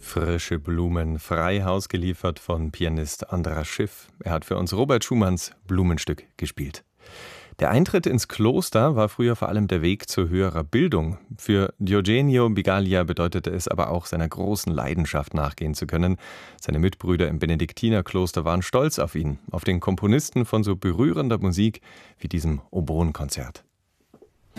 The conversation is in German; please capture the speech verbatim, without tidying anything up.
Frische Blumen, frei Haus geliefert von Pianist Andras Schiff. Er hat für uns Robert Schumanns Blumenstück gespielt. Der Eintritt ins Kloster war früher vor allem der Weg zu höherer Bildung. Für Diogenio Bigaglia bedeutete es aber auch, seiner großen Leidenschaft nachgehen zu können. Seine Mitbrüder im Benediktinerkloster waren stolz auf ihn, auf den Komponisten von so berührender Musik wie diesem Oboenkonzert.